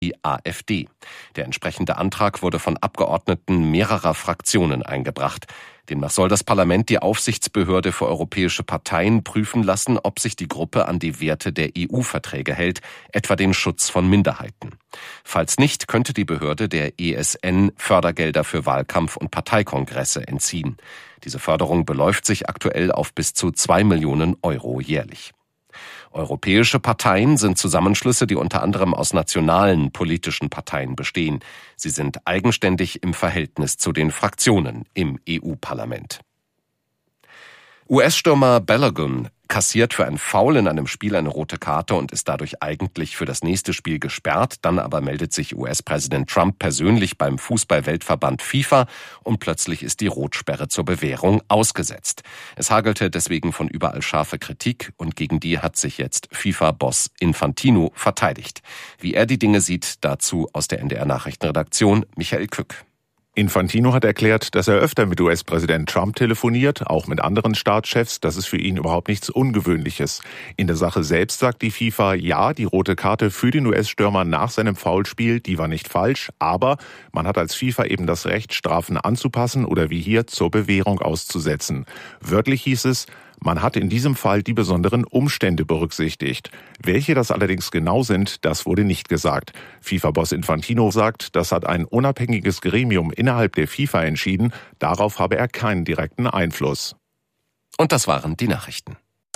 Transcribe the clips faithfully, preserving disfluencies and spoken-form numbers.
die AfD. Der entsprechende Antrag wurde von Abgeordneten mehrerer Fraktionen eingebracht. Demnach soll das Parlament die Aufsichtsbehörde für europäische Parteien prüfen lassen, ob sich die Gruppe an die Werte der E U-Verträge hält, etwa den Schutz von Minderheiten. Falls nicht, könnte die Behörde der E S N Fördergelder für Wahlkampf- und Parteikongresse entziehen. Diese Förderung beläuft sich aktuell auf bis zu zwei Millionen Euro jährlich. Europäische Parteien sind Zusammenschlüsse, die unter anderem aus nationalen politischen Parteien bestehen. Sie sind eigenständig im Verhältnis zu den Fraktionen im E U-Parlament. U S-Stürmer Balogun kassiert für ein Foul in einem Spiel eine rote Karte und ist dadurch eigentlich für das nächste Spiel gesperrt. Dann aber meldet sich U S-Präsident Trump persönlich beim Fußball-Weltverband FIFA und plötzlich ist die Rotsperre zur Bewährung ausgesetzt. Es hagelte deswegen von überall scharfe Kritik und gegen die hat sich jetzt FIFA-Boss Infantino verteidigt. Wie er die Dinge sieht, dazu aus der N D R-Nachrichtenredaktion Michael Kück. Infantino hat erklärt, dass er öfter mit U S-Präsident Trump telefoniert, auch mit anderen Staatschefs. Das ist für ihn überhaupt nichts Ungewöhnliches. In der Sache selbst sagt die FIFA, ja, die rote Karte für den U S-Stürmer nach seinem Foulspiel, die war nicht falsch, aber man hat als FIFA eben das Recht, Strafen anzupassen oder wie hier zur Bewährung auszusetzen. Wörtlich hieß es, man hat in diesem Fall die besonderen Umstände berücksichtigt. Welche das allerdings genau sind, das wurde nicht gesagt. FIFA-Boss Infantino sagt, das hat ein unabhängiges Gremium innerhalb der FIFA entschieden. Darauf habe er keinen direkten Einfluss. Und das waren die Nachrichten.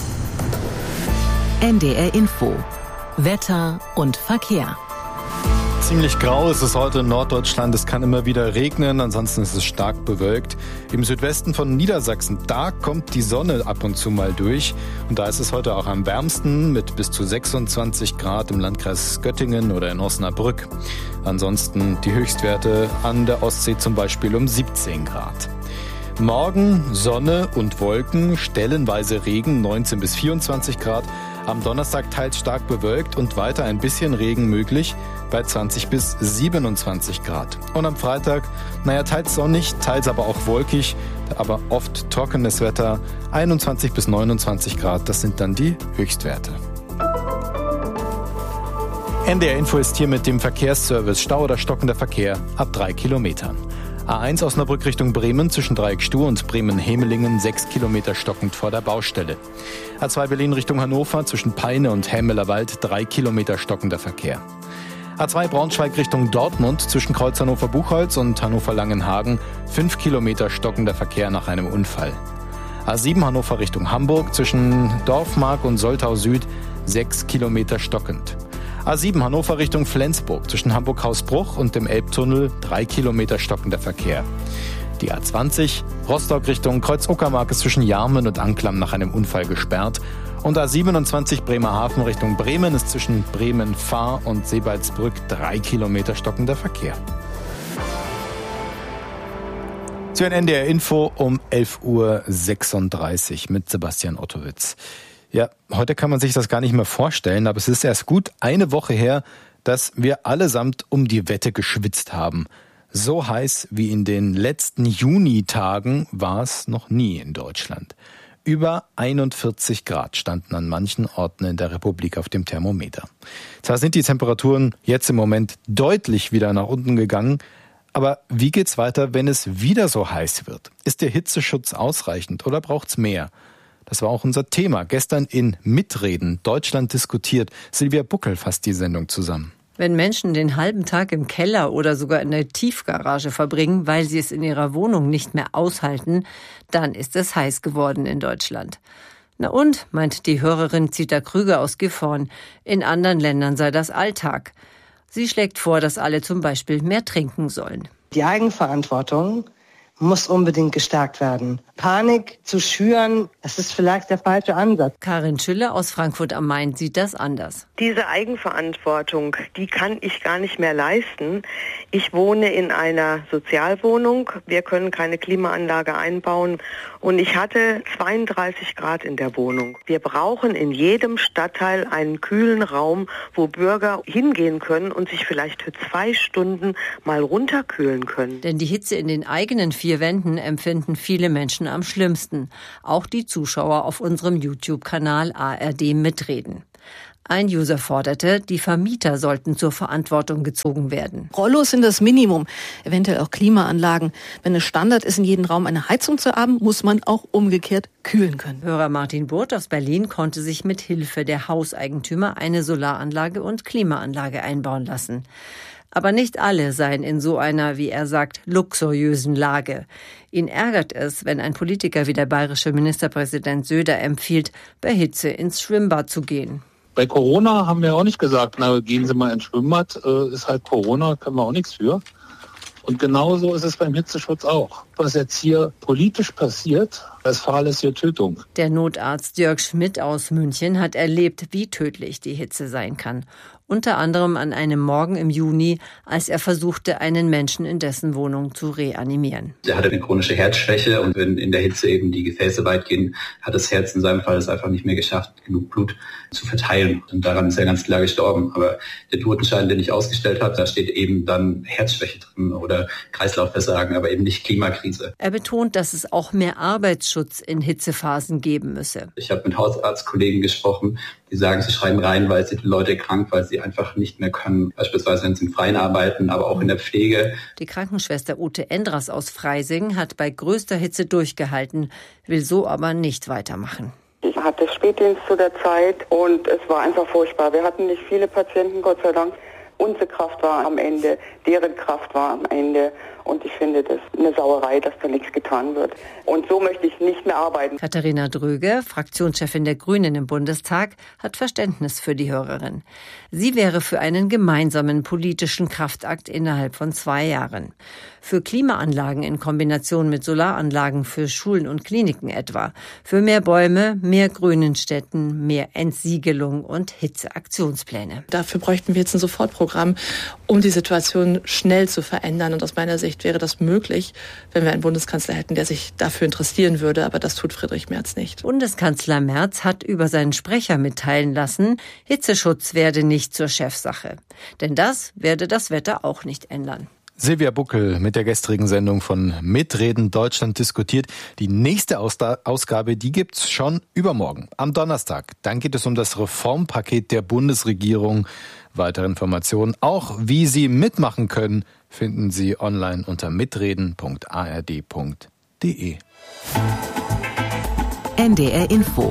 N D R Info. Wetter und Verkehr. Ziemlich grau ist es heute in Norddeutschland. Es kann immer wieder regnen, ansonsten ist es stark bewölkt. Im Südwesten von Niedersachsen, da kommt die Sonne ab und zu mal durch. Und da ist es heute auch am wärmsten mit bis zu sechsundzwanzig Grad im Landkreis Göttingen oder in Osnabrück. Ansonsten die Höchstwerte an der Ostsee zum Beispiel um siebzehn Grad. Morgen Sonne und Wolken, stellenweise Regen, neunzehn bis vierundzwanzig Grad. Am Donnerstag teils stark bewölkt und weiter ein bisschen Regen möglich bei zwanzig bis siebenundzwanzig Grad. Und am Freitag, naja, teils sonnig, teils aber auch wolkig, aber oft trockenes Wetter, einundzwanzig bis neunundzwanzig Grad, das sind dann die Höchstwerte. N D R Info ist hier mit dem Verkehrsservice. Stau oder stockender Verkehr ab drei Kilometern. A eins Osnabrück Richtung Bremen zwischen Dreieckstuhl und Bremen-Hemelingen sechs Kilometer stockend vor der Baustelle. A zwei Berlin Richtung Hannover zwischen Peine und Helmelerwald drei Kilometer stockender Verkehr. A zwei Braunschweig Richtung Dortmund zwischen Kreuz Hannover-Buchholz und Hannover-Langenhagen fünf Kilometer stockender Verkehr nach einem Unfall. A sieben Hannover Richtung Hamburg zwischen Dorfmark und Soltau Süd sechs Kilometer stockend. A sieben Hannover Richtung Flensburg zwischen Hamburg-Hausbruch und dem Elbtunnel drei Kilometer stockender Verkehr. Die A zwanzig Rostock Richtung Kreuz-Uckermark ist zwischen Jarmen und Anklam nach einem Unfall gesperrt. Und A siebenundzwanzig Bremerhaven Richtung Bremen ist zwischen Bremen-Fahr und Seebaldsbrück drei Kilometer stockender Verkehr. Zu N D R Info um elf Uhr sechsunddreißig mit Sebastian Ottowitz. Ja, heute kann man sich das gar nicht mehr vorstellen, aber es ist erst gut eine Woche her, dass wir allesamt um die Wette geschwitzt haben. So heiß wie in den letzten Junitagen war es noch nie in Deutschland. Über einundvierzig Grad standen an manchen Orten in der Republik auf dem Thermometer. Zwar sind die Temperaturen jetzt im Moment deutlich wieder nach unten gegangen, aber wie geht's weiter, wenn es wieder so heiß wird? Ist der Hitzeschutz ausreichend oder braucht's mehr? Das war auch unser Thema gestern in Mitreden. Deutschland diskutiert. Silvia Buckel fasst die Sendung zusammen. Wenn Menschen den halben Tag im Keller oder sogar in der Tiefgarage verbringen, weil sie es in ihrer Wohnung nicht mehr aushalten, dann ist es heiß geworden in Deutschland. Na und, meint die Hörerin Zita Krüger aus Gifhorn, in anderen Ländern sei das Alltag. Sie schlägt vor, dass alle zum Beispiel mehr trinken sollen. Die Eigenverantwortung muss unbedingt gestärkt werden. Panik zu schüren, das ist vielleicht der falsche Ansatz. Karin Schülle aus Frankfurt am Main sieht das anders. Diese Eigenverantwortung, die kann ich gar nicht mehr leisten. Ich wohne in einer Sozialwohnung. Wir können keine Klimaanlage einbauen. Und ich hatte zweiunddreißig Grad in der Wohnung. Wir brauchen in jedem Stadtteil einen kühlen Raum, wo Bürger hingehen können und sich vielleicht für zwei Stunden mal runterkühlen können. Denn die Hitze in den eigenen vier Wänden empfinden viele Menschen am schlimmsten. Auch die Zuschauer auf unserem YouTube-Kanal A R D Mitreden. Ein User forderte, die Vermieter sollten zur Verantwortung gezogen werden. Rollos sind das Minimum, eventuell auch Klimaanlagen. Wenn es Standard ist, in jedem Raum eine Heizung zu haben, muss man auch umgekehrt kühlen können. Hörer Martin Burt aus Berlin konnte sich mit Hilfe der Hauseigentümer eine Solaranlage und Klimaanlage einbauen lassen. Aber nicht alle seien in so einer, wie er sagt, luxuriösen Lage. Ihn ärgert es, wenn ein Politiker wie der bayerische Ministerpräsident Söder empfiehlt, bei Hitze ins Schwimmbad zu gehen. Bei Corona haben wir auch nicht gesagt, na gehen Sie mal ins Schwimmbad, äh, ist halt Corona, können wir auch nichts für. Und genauso ist es beim Hitzeschutz auch. Was jetzt hier politisch passiert, das fahrlässige Tötung. Der Notarzt Jörg Schmidt aus München hat erlebt, wie tödlich die Hitze sein kann. Unter anderem an einem Morgen im Juni, als er versuchte, einen Menschen in dessen Wohnung zu reanimieren. Er hatte eine chronische Herzschwäche und wenn in der Hitze eben die Gefäße weit gehen, hat das Herz in seinem Fall es einfach nicht mehr geschafft, genug Blut zu verteilen. Und daran ist er ganz klar gestorben. Aber der Totenschein, den ich ausgestellt habe, da steht eben dann Herzschwäche drin oder Kreislaufversagen, aber eben nicht Klimakrise. Er betont, dass es auch mehr Arbeitsschutz in Hitzephasen geben müsse. Ich habe mit Hausarztkollegen gesprochen, die sagen, sie schreiben rein, weil sie die Leute krank, weil sie einfach nicht mehr können, beispielsweise wenn sie im Freien arbeiten, aber auch in der Pflege. Die Krankenschwester Ute Endras aus Freising hat bei größter Hitze durchgehalten, will so aber nicht weitermachen. Ich hatte Spätdienst zu der Zeit und es war einfach furchtbar. Wir hatten nicht viele Patienten, Gott sei Dank. Unsere Kraft war am Ende, deren Kraft war am Ende. Und ich finde das eine Sauerei, dass da nichts getan wird. Und so möchte ich nicht mehr arbeiten. Katharina Dröge, Fraktionschefin der Grünen im Bundestag, hat Verständnis für die Hörerin. Sie wäre für einen gemeinsamen politischen Kraftakt innerhalb von zwei Jahren. Für Klimaanlagen in Kombination mit Solaranlagen für Schulen und Kliniken etwa. Für mehr Bäume, mehr grünen Städten, mehr Entsiegelung und Hitzeaktionspläne. Dafür bräuchten wir jetzt ein Sofortprogramm, um die Situation schnell zu verändern. Und aus meiner Sicht wäre das möglich, wenn wir einen Bundeskanzler hätten, der sich dafür interessieren würde. Aber das tut Friedrich Merz nicht. Bundeskanzler Merz hat über seinen Sprecher mitteilen lassen, Hitzeschutz werde nicht zur Chefsache. Denn das werde das Wetter auch nicht ändern. Silvia Buckel mit der gestrigen Sendung von Mitreden Deutschland diskutiert. Die nächste Ausgabe, die gibt's schon übermorgen, am Donnerstag. Dann geht es um das Reformpaket der Bundesregierung. Weitere Informationen, auch wie Sie mitmachen können, finden Sie online unter mitreden punkt a r d punkt d e. N D R Info.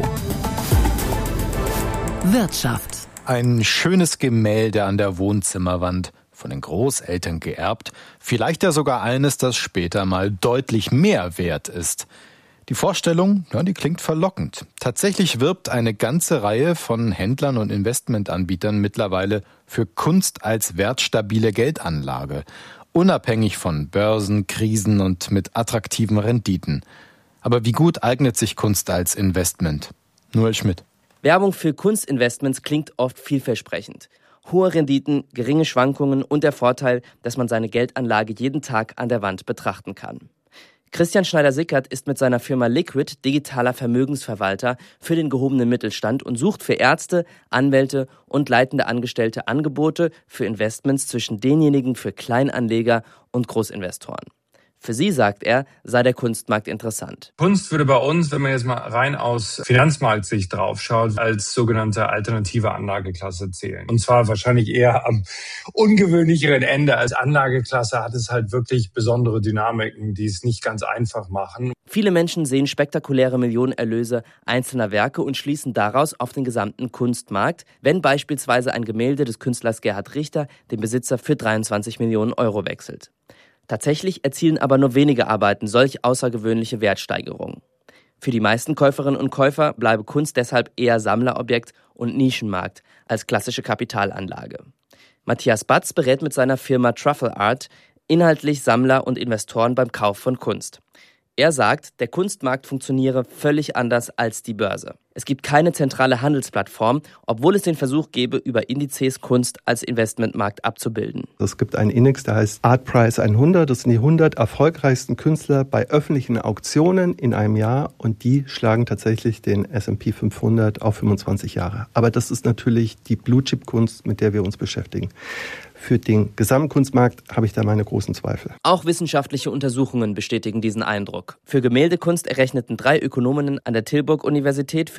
Wirtschaft. Ein schönes Gemälde an der Wohnzimmerwand, von den Großeltern geerbt, vielleicht ja sogar eines, das später mal deutlich mehr wert ist. Die Vorstellung, ja, die klingt verlockend. Tatsächlich wirbt eine ganze Reihe von Händlern und Investmentanbietern mittlerweile für Kunst als wertstabile Geldanlage, unabhängig von Börsen, Krisen und mit attraktiven Renditen. Aber wie gut eignet sich Kunst als Investment? Noel Schmidt. Werbung für Kunstinvestments klingt oft vielversprechend. Hohe Renditen, geringe Schwankungen und der Vorteil, dass man seine Geldanlage jeden Tag an der Wand betrachten kann. Christian Schneider-Sickert ist mit seiner Firma Liquid digitaler Vermögensverwalter für den gehobenen Mittelstand und sucht für Ärzte, Anwälte und leitende Angestellte Angebote für Investments zwischen denjenigen für Kleinanleger und Großinvestoren. Für sie, sagt er, sei der Kunstmarkt interessant. Kunst würde bei uns, wenn man jetzt mal rein aus Finanzmarktsicht draufschaut, als sogenannte alternative Anlageklasse zählen. Und zwar wahrscheinlich eher am ungewöhnlicheren Ende. Als Anlageklasse hat es halt wirklich besondere Dynamiken, die es nicht ganz einfach machen. Viele Menschen sehen spektakuläre Millionenerlöse einzelner Werke und schließen daraus auf den gesamten Kunstmarkt, wenn beispielsweise ein Gemälde des Künstlers Gerhard Richter den Besitzer für dreiundzwanzig Millionen Euro wechselt. Tatsächlich erzielen aber nur wenige Arbeiten solch außergewöhnliche Wertsteigerungen. Für die meisten Käuferinnen und Käufer bleibe Kunst deshalb eher Sammlerobjekt und Nischenmarkt als klassische Kapitalanlage. Matthias Batz berät mit seiner Firma Truffle Art inhaltlich Sammler und Investoren beim Kauf von Kunst. Er sagt, der Kunstmarkt funktioniere völlig anders als die Börse. Es gibt keine zentrale Handelsplattform, obwohl es den Versuch gäbe, über Indizes Kunst als Investmentmarkt abzubilden. Es gibt einen Index, der heißt Artprice hundert. Das sind die hundert erfolgreichsten Künstler bei öffentlichen Auktionen in einem Jahr und die schlagen tatsächlich den S und P fünfhundert auf fünfundzwanzig Jahre. Aber das ist natürlich die Blue-Chip-Kunst, mit der wir uns beschäftigen. Für den Gesamtkunstmarkt habe ich da meine großen Zweifel. Auch wissenschaftliche Untersuchungen bestätigen diesen Eindruck. Für Gemäldekunst errechneten drei Ökonominnen an der Tilburg-Universität für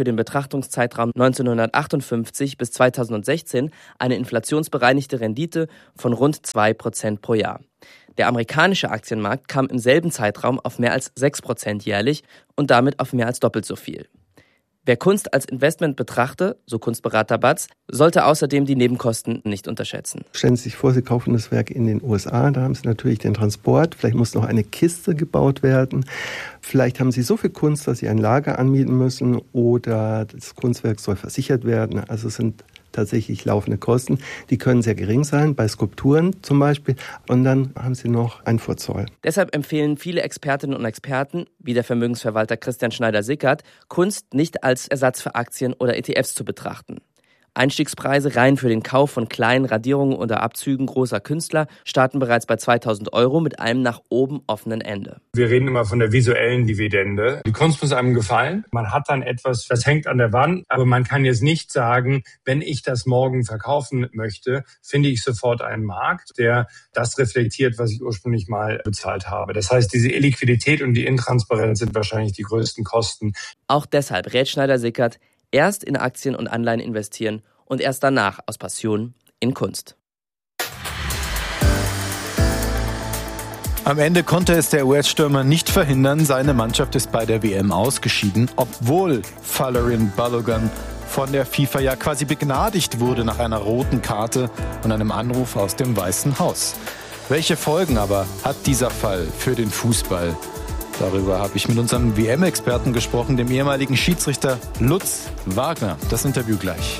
den Betrachtungszeitraum neunzehnhundertachtundfünfzig bis zweitausendsechzehn eine inflationsbereinigte Rendite von rund zwei Prozent pro Jahr. Der amerikanische Aktienmarkt kam im selben Zeitraum auf mehr als sechs Prozent jährlich und damit auf mehr als doppelt so viel. Wer Kunst als Investment betrachte, so Kunstberater Batz, sollte außerdem die Nebenkosten nicht unterschätzen. Stellen Sie sich vor, Sie kaufen das Werk in den U S A, da haben Sie natürlich den Transport, vielleicht muss noch eine Kiste gebaut werden, vielleicht haben Sie so viel Kunst, dass Sie ein Lager anmieten müssen oder das Kunstwerk soll versichert werden, also es sind tatsächlich laufende Kosten. Die können sehr gering sein, bei Skulpturen zum Beispiel. Und dann haben Sie noch einen Vorzoll. Deshalb empfehlen viele Expertinnen und Experten, wie der Vermögensverwalter Christian Schneider-Sickert, Kunst nicht als Ersatz für Aktien oder E T Fs zu betrachten. Einstiegspreise rein für den Kauf von kleinen Radierungen oder Abzügen großer Künstler starten bereits bei zweitausend Euro mit einem nach oben offenen Ende. Wir reden immer von der visuellen Dividende. Die Kunst muss einem gefallen. Man hat dann etwas, das hängt an der Wand, aber man kann jetzt nicht sagen, wenn ich das morgen verkaufen möchte, finde ich sofort einen Markt, der das reflektiert, was ich ursprünglich mal bezahlt habe. Das heißt, diese Illiquidität und die Intransparenz sind wahrscheinlich die größten Kosten. Auch deshalb rät Schneider-Sickert, erst in Aktien und Anleihen investieren und erst danach aus Passion in Kunst. Am Ende konnte es der U S-Stürmer nicht verhindern, seine Mannschaft ist bei der W M ausgeschieden, obwohl Folarin Balogun von der FIFA ja quasi begnadigt wurde nach einer roten Karte und einem Anruf aus dem Weißen Haus. Welche Folgen aber hat dieser Fall für den Fußball? Darüber habe ich mit unserem W M-Experten gesprochen, dem ehemaligen Schiedsrichter Lutz Wagner. Das Interview gleich.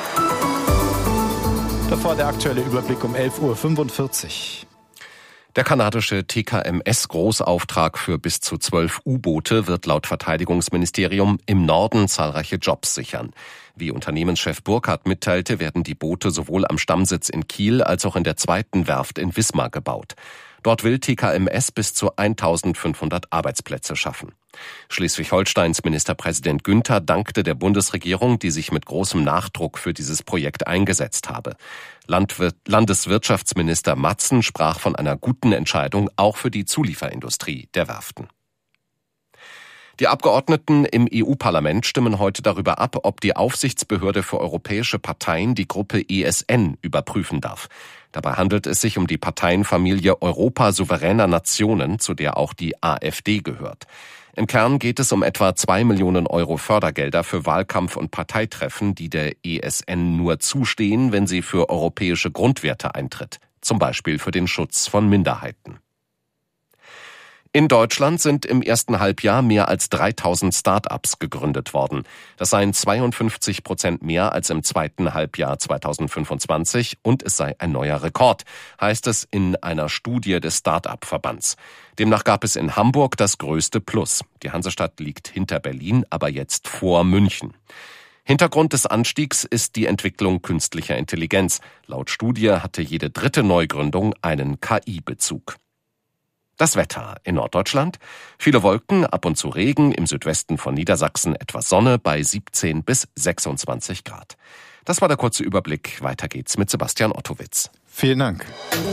Davor der aktuelle Überblick um elf Uhr fünfundvierzig. Der kanadische T K M S-Großauftrag für bis zu zwölf U-Boote wird laut Verteidigungsministerium im Norden zahlreiche Jobs sichern. Wie Unternehmenschef Burkhardt mitteilte, werden die Boote sowohl am Stammsitz in Kiel als auch in der zweiten Werft in Wismar gebaut. Dort will T K M S bis zu eintausendfünfhundert Arbeitsplätze schaffen. Schleswig-Holsteins Ministerpräsident Günther dankte der Bundesregierung, die sich mit großem Nachdruck für dieses Projekt eingesetzt habe. Landwirt- Landeswirtschaftsminister Matzen sprach von einer guten Entscheidung auch für die Zulieferindustrie der Werften. Die Abgeordneten im E U-Parlament stimmen heute darüber ab, ob die Aufsichtsbehörde für europäische Parteien die Gruppe E S N überprüfen darf. Dabei handelt es sich um die Parteienfamilie Europa souveräner Nationen, zu der auch die AfD gehört. Im Kern geht es um etwa zwei Millionen Euro Fördergelder für Wahlkampf- und Parteitreffen, die der E S N nur zustehen, wenn sie für europäische Grundwerte eintritt, zum Beispiel für den Schutz von Minderheiten. In Deutschland sind im ersten Halbjahr mehr als dreitausend Start-ups gegründet worden. Das seien zweiundfünfzig Prozent mehr als im zweiten Halbjahr zweitausendfünfundzwanzig und es sei ein neuer Rekord, heißt es in einer Studie des Start-up-Verbands. Demnach gab es in Hamburg das größte Plus. Die Hansestadt liegt hinter Berlin, aber jetzt vor München. Hintergrund des Anstiegs ist die Entwicklung künstlicher Intelligenz. Laut Studie hatte jede dritte Neugründung einen K I-Bezug. Das Wetter in Norddeutschland. Viele Wolken, ab und zu Regen, im Südwesten von Niedersachsen etwas Sonne bei siebzehn bis sechsundzwanzig Grad. Das war der kurze Überblick. Weiter geht's mit Sebastian Ottowitz. Vielen Dank.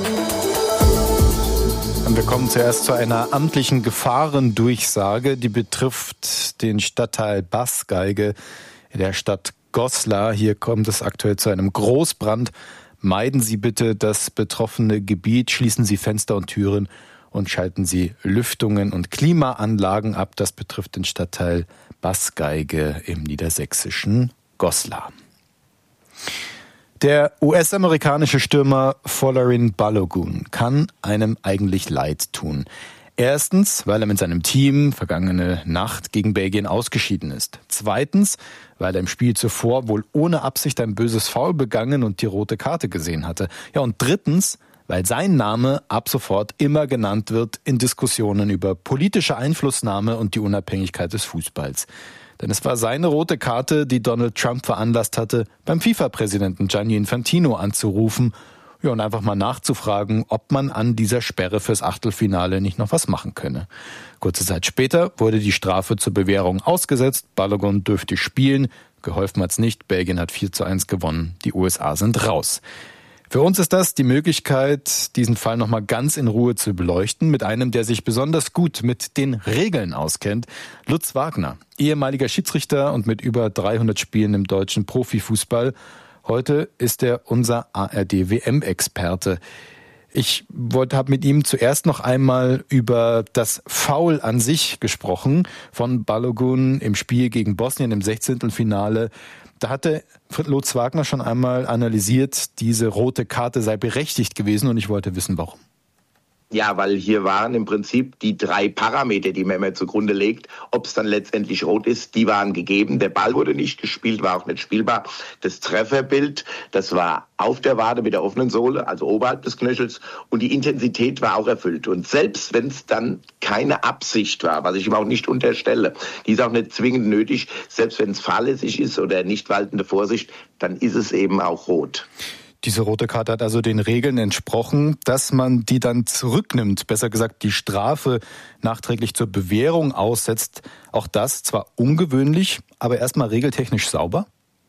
Und wir kommen zuerst zu einer amtlichen Gefahrendurchsage, die betrifft den Stadtteil Baßgeige in der Stadt Goslar. Hier kommt es aktuell zu einem Großbrand. Meiden Sie bitte das betroffene Gebiet, schließen Sie Fenster und Türen und schalten Sie Lüftungen und Klimaanlagen ab. Das betrifft den Stadtteil Baßgeige im niedersächsischen Goslar. Der U S-amerikanische Stürmer Folarin Balogun kann einem eigentlich leid tun. Erstens, weil er mit seinem Team vergangene Nacht gegen Belgien ausgeschieden ist. Zweitens, weil er im Spiel zuvor wohl ohne Absicht ein böses Foul begangen und die rote Karte gesehen hatte. Ja, und drittens, weil sein Name ab sofort immer genannt wird in Diskussionen über politische Einflussnahme und die Unabhängigkeit des Fußballs. Denn es war seine rote Karte, die Donald Trump veranlasst hatte, beim FIFA-Präsidenten Gianni Infantino anzurufen, ja, und einfach mal nachzufragen, ob man an dieser Sperre fürs Achtelfinale nicht noch was machen könne. Kurze Zeit später wurde die Strafe zur Bewährung ausgesetzt. Balogun dürfte spielen. Geholfen hat's nicht. Belgien hat vier zu eins gewonnen. Die U S A sind raus. Für uns ist das die Möglichkeit, diesen Fall nochmal ganz in Ruhe zu beleuchten, mit einem, der sich besonders gut mit den Regeln auskennt, Lutz Wagner, ehemaliger Schiedsrichter und mit über dreihundert Spielen im deutschen Profifußball. Heute ist er unser A R D-W M-Experte. Ich wollte, habe mit ihm zuerst noch einmal über das Foul an sich gesprochen von Balogun im Spiel gegen Bosnien im Sechzehntelfinale. Da hatte Lutz Wagner schon einmal analysiert, diese rote Karte sei berechtigt gewesen und ich wollte wissen, warum. Ja, weil hier waren im Prinzip die drei Parameter, die man immer zugrunde legt. Ob es dann letztendlich rot ist, die waren gegeben. Der Ball wurde nicht gespielt, war auch nicht spielbar. Das Trefferbild, das war auf der Wade mit der offenen Sohle, also oberhalb des Knöchels. Und die Intensität war auch erfüllt. Und selbst wenn es dann keine Absicht war, was ich ihm auch nicht unterstelle, die ist auch nicht zwingend nötig, selbst wenn es fahrlässig ist oder nicht waltende Vorsicht, dann ist es eben auch rot. Diese rote Karte hat also den Regeln entsprochen, dass man die dann zurücknimmt, besser gesagt die Strafe nachträglich zur Bewährung aussetzt. Auch das zwar ungewöhnlich, aber erstmal regeltechnisch sauber?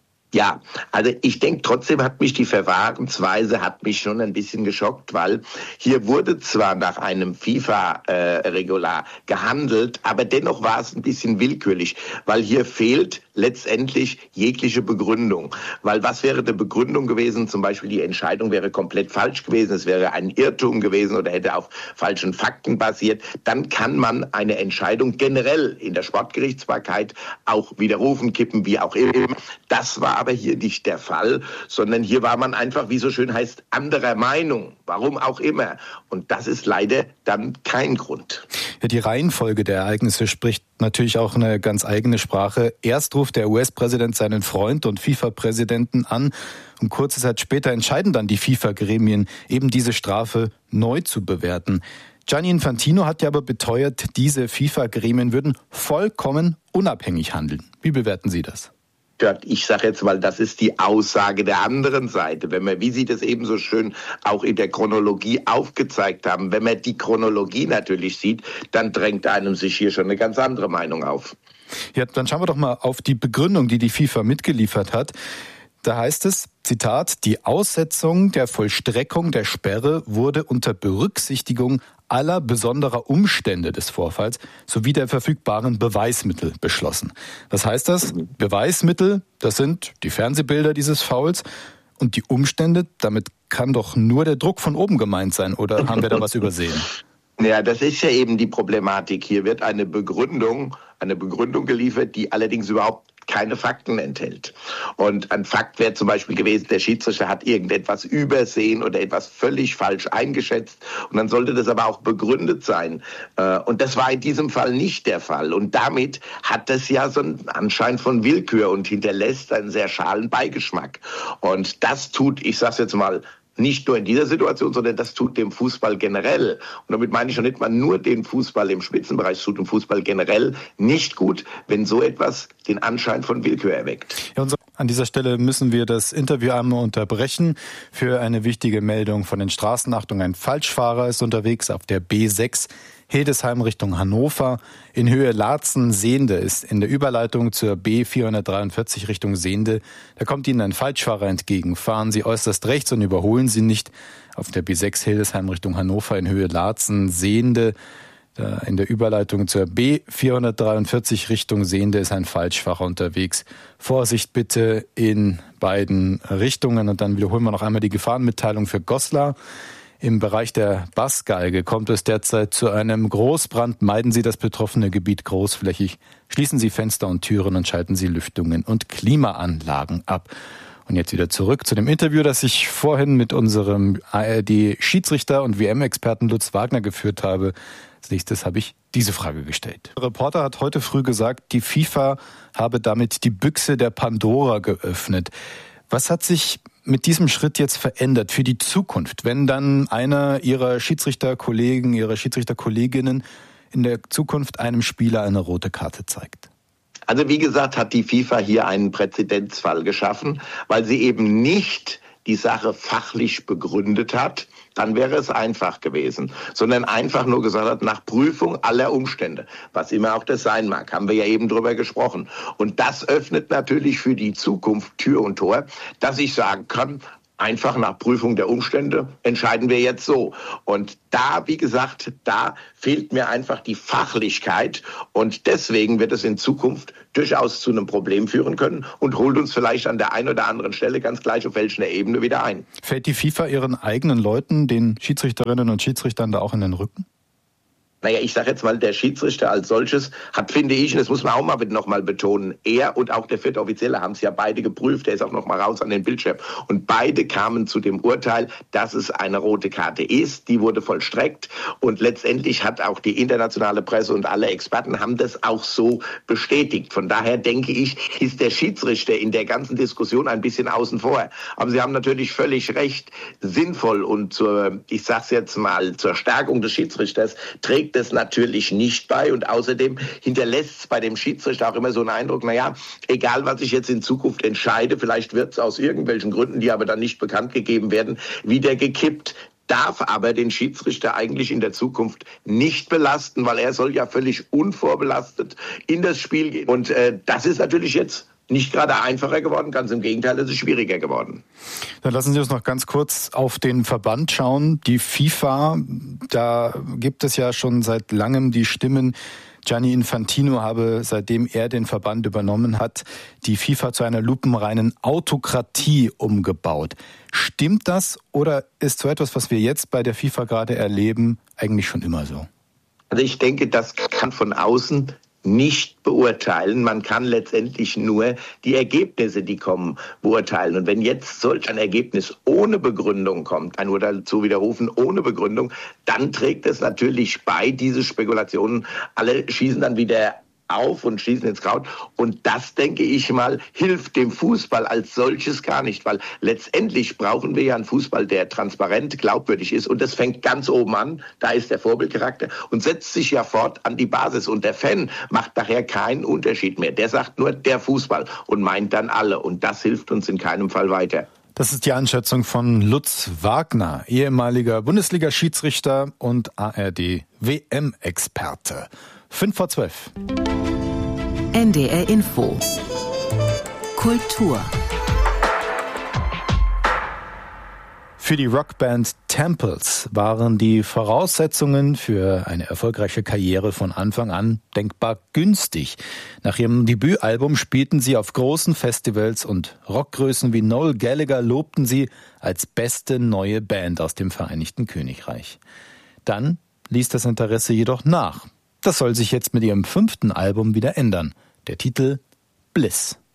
Ja, also ich denke, trotzdem hat mich die Verfahrensweise hat mich schon ein bisschen geschockt, weil hier wurde zwar nach einem FIFA-Regular äh, gehandelt, aber dennoch war es ein bisschen willkürlich, weil hier fehlt letztendlich jegliche Begründung. Weil was wäre eine Begründung gewesen? Zum Beispiel die Entscheidung wäre komplett falsch gewesen, es wäre ein Irrtum gewesen oder hätte auf falschen Fakten basiert. Dann kann man eine Entscheidung generell in der Sportgerichtsbarkeit auch widerrufen, kippen, wie auch immer. Das war aber hier nicht der Fall, sondern hier war man einfach, wie so schön heißt, anderer Meinung. Warum auch immer. Und das ist leider dann kein Grund. Ja, die Reihenfolge der Ereignisse spricht natürlich auch eine ganz eigene Sprache. Erst ruft der U S-Präsident seinen Freund und FIFA-Präsidenten an und kurze Zeit später entscheiden dann die FIFA-Gremien, eben diese Strafe neu zu bewerten. Gianni Infantino hat ja aber beteuert, diese FIFA-Gremien würden vollkommen unabhängig handeln. Wie bewerten Sie das? Ich sage jetzt mal, das ist die Aussage der anderen Seite. Wenn man, wie Sie das eben so schön auch in der Chronologie aufgezeigt haben, wenn man die Chronologie natürlich sieht, dann drängt einem sich hier schon eine ganz andere Meinung auf. Ja, dann schauen wir doch mal auf die Begründung, die die FIFA mitgeliefert hat. Da heißt es, Zitat, die Aussetzung der Vollstreckung der Sperre wurde unter Berücksichtigung aller besonderer Umstände des Vorfalls sowie der verfügbaren Beweismittel beschlossen. Was heißt das? Beweismittel, das sind die Fernsehbilder dieses Fouls und die Umstände, damit kann doch nur der Druck von oben gemeint sein, oder haben wir da was übersehen? Ja, das ist ja eben die Problematik. Hier wird eine Begründung, eine Begründung geliefert, die allerdings überhaupt keine Fakten enthält. Und ein Fakt wäre zum Beispiel gewesen, der Schiedsrichter hat irgendetwas übersehen oder etwas völlig falsch eingeschätzt und dann sollte das aber auch begründet sein. Und das war in diesem Fall nicht der Fall. Und damit hat das ja so einen Anschein von Willkür und hinterlässt einen sehr schalen Beigeschmack. Und das tut, ich sag's jetzt mal, nicht nur in dieser Situation, sondern das tut dem Fußball generell. Und damit meine ich schon nicht mal nur den Fußball im Spitzenbereich, es tut dem Fußball generell nicht gut, wenn so etwas den Anschein von Willkür erweckt. Ja, und so an dieser Stelle müssen wir das Interview einmal unterbrechen für eine wichtige Meldung von den Straßen. Achtung, ein Falschfahrer ist unterwegs auf der B sechs. Hildesheim Richtung Hannover. In Höhe Laatzen-Sehnde ist in der Überleitung zur B vierhundertdreiundvierzig Richtung Sehnde. Da kommt Ihnen ein Falschfahrer entgegen. Fahren Sie äußerst rechts und überholen Sie nicht. Auf der B sechs Hildesheim Richtung Hannover in Höhe Laatzen-Sehnde. In der Überleitung zur B vierhundertdreiundvierzig Richtung Sehnde ist ein Falschfahrer unterwegs. Vorsicht bitte in beiden Richtungen. Und dann wiederholen wir noch einmal die Gefahrenmitteilung für Goslar. Im Bereich der Bassgeige kommt es derzeit zu einem Großbrand. Meiden Sie das betroffene Gebiet großflächig. Schließen Sie Fenster und Türen und schalten Sie Lüftungen und Klimaanlagen ab. Und jetzt wieder zurück zu dem Interview, das ich vorhin mit unserem A R D-Schiedsrichter und W M-Experten Lutz Wagner geführt habe. Als nächstes habe ich diese Frage gestellt. Der Reporter hat heute früh gesagt, die FIFA habe damit die Büchse der Pandora geöffnet. Was hat sich mit diesem Schritt jetzt verändert für die Zukunft, wenn dann einer Ihrer Schiedsrichterkollegen, Ihrer Schiedsrichterkolleginnen in der Zukunft einem Spieler eine rote Karte zeigt? Also wie gesagt, hat die FIFA hier einen Präzedenzfall geschaffen, weil sie eben nicht die Sache fachlich begründet hat, dann wäre es einfach gewesen, sondern einfach nur gesagt hat, nach Prüfung aller Umstände, was immer auch das sein mag, haben wir ja eben drüber gesprochen. Und das öffnet natürlich für die Zukunft Tür und Tor, dass ich sagen kann, einfach nach Prüfung der Umstände entscheiden wir jetzt so. Und da, wie gesagt, da fehlt mir einfach die Fachlichkeit und deswegen wird es in Zukunft durchaus zu einem Problem führen können und holt uns vielleicht an der einen oder anderen Stelle, ganz gleich auf welcher Ebene, wieder ein. Fällt die FIFA ihren eigenen Leuten, den Schiedsrichterinnen und Schiedsrichtern, da auch in den Rücken? Naja, ich sage jetzt mal, der Schiedsrichter als solches hat, finde ich, und das muss man auch mal noch mal betonen, er und auch der vierte Offizielle haben es ja beide geprüft, der ist auch noch mal raus an den Bildschirm. Und beide kamen zu dem Urteil, dass es eine rote Karte ist, die wurde vollstreckt und letztendlich hat auch die internationale Presse und alle Experten haben das auch so bestätigt. Von daher denke ich, ist der Schiedsrichter in der ganzen Diskussion ein bisschen außen vor. Aber Sie haben natürlich völlig recht, sinnvoll und zur, ich sage es jetzt mal, zur Stärkung des Schiedsrichters trägt das natürlich nicht bei und außerdem hinterlässt es bei dem Schiedsrichter auch immer so einen Eindruck, naja, egal was ich jetzt in Zukunft entscheide, vielleicht wird es aus irgendwelchen Gründen, die aber dann nicht bekannt gegeben werden, wieder gekippt. Darf aber den Schiedsrichter eigentlich in der Zukunft nicht belasten, weil er soll ja völlig unvorbelastet in das Spiel gehen. Und äh, das ist natürlich jetzt nicht gerade einfacher geworden, ganz im Gegenteil, es ist schwieriger geworden. Dann lassen Sie uns noch ganz kurz auf den Verband schauen. Die FIFA, da gibt es ja schon seit langem die Stimmen, Gianni Infantino habe, seitdem er den Verband übernommen hat, die FIFA zu einer lupenreinen Autokratie umgebaut. Stimmt das oder ist so etwas, was wir jetzt bei der FIFA gerade erleben, eigentlich schon immer so? Also ich denke, das kann von außen nicht beurteilen. Man kann letztendlich nur die Ergebnisse, die kommen, beurteilen. Und wenn jetzt solch ein Ergebnis ohne Begründung kommt, ein Urteil zu widerrufen ohne Begründung, dann trägt es natürlich bei, diese Spekulationen, alle schießen dann wieder auf und schießen ins Kraut. Und das, denke ich mal, hilft dem Fußball als solches gar nicht, weil letztendlich brauchen wir ja einen Fußball, der transparent, glaubwürdig ist. Und das fängt ganz oben an, da ist der Vorbildcharakter und setzt sich ja fort an die Basis. Und der Fan macht nachher keinen Unterschied mehr. Der sagt nur der Fußball und meint dann alle. Und das hilft uns in keinem Fall weiter. Das ist die Einschätzung von Lutz Wagner, ehemaliger Bundesliga-Schiedsrichter und A R D-W M-Experte. Fünf vor zwölf. N D R Info. Kultur. Für die Rockband Temples waren die Voraussetzungen für eine erfolgreiche Karriere von Anfang an denkbar günstig. Nach ihrem Debütalbum spielten sie auf großen Festivals und Rockgrößen wie Noel Gallagher lobten sie als beste neue Band aus dem Vereinigten Königreich. Dann ließ das Interesse jedoch nach. Das soll sich jetzt mit ihrem fünften Album wieder ändern. Der Titel Bliss.